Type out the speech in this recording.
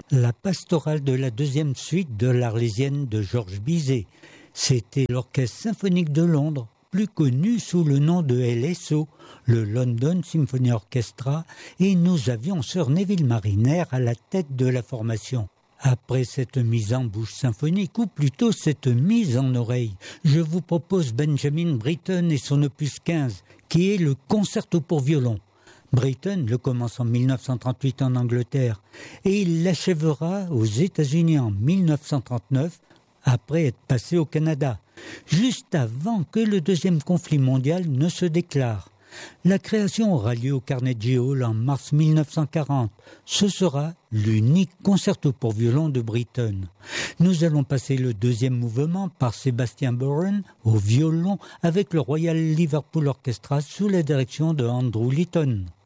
la pastorale de la deuxième suite de l'Arlésienne de Georges Bizet. C'était l'Orchestre symphonique de Londres, plus connu sous le nom de LSO, le London Symphony Orchestra, et nous avions Sir Neville Marriner à la tête de la formation. Après cette mise en bouche symphonique, ou plutôt cette mise en oreille, je vous propose Benjamin Britten et son opus 15, qui est le concerto pour violon. Britten le commence en 1938 en Angleterre et il l'achèvera aux États-Unis en 1939, après être passé au Canada, juste avant que le deuxième conflit mondial ne se déclare. La création aura lieu au Carnegie Hall en mars 1940. Ce sera l'unique concerto pour violon de Britten. Nous allons passer le deuxième mouvement par Sébastien Boren au violon avec le Royal Liverpool Orchestra sous la direction de Andrew Litton.